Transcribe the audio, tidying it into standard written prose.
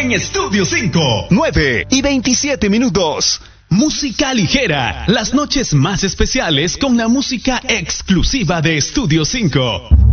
en Estudio 5. 9:27. Música ligera, las noches más especiales con la música exclusiva de Estudio 5.